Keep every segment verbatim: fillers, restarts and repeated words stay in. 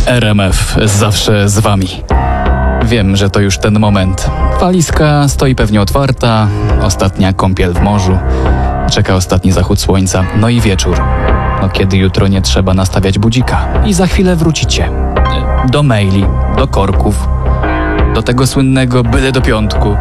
R M F zawsze z wami. Wiem, że to już ten moment. Walizka stoi pewnie otwarta, ostatnia kąpiel w morzu, czeka ostatni zachód słońca, no i wieczór. No kiedy jutro nie trzeba nastawiać budzika i za chwilę wrócicie. Do maili, do korków, do tego słynnego byle do piątku.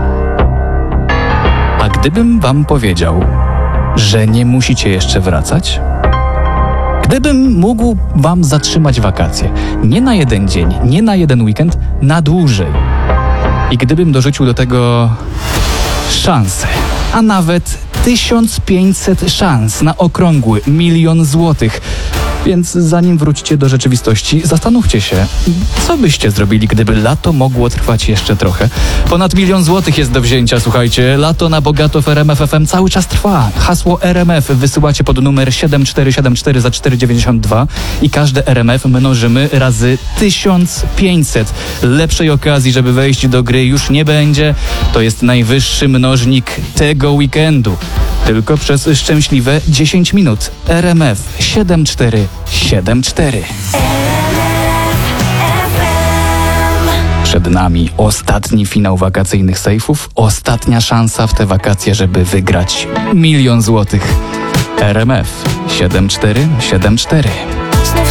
A gdybym wam powiedział, że nie musicie jeszcze wracać? Gdybym mógł wam zatrzymać wakacje, nie na jeden dzień, nie na jeden weekend, na dłużej. I gdybym dorzucił do tego szansę, a nawet tysiąc pięćset szans na okrągły milion złotych. Więc zanim wrócicie do rzeczywistości, zastanówcie się, co byście zrobili, gdyby lato mogło trwać jeszcze trochę. Ponad milion złotych jest do wzięcia, słuchajcie. Lato na bogato w R M F F M cały czas trwa. Hasło R M F wysyłacie pod numer siedem cztery siedem cztery za cztery dziewięćdziesiąt dwa i każde R M F mnożymy razy tysiąc pięćset. Lepszej okazji, żeby wejść do gry już nie będzie. To jest najwyższy mnożnik tego weekendu. Tylko przez szczęśliwe dziesięć minut. R M F siedem cztery siedem cztery. Przed nami ostatni finał wakacyjnych sejfów, ostatnia szansa w te wakacje, żeby wygrać milion złotych. R M F siedem cztery siedem cztery.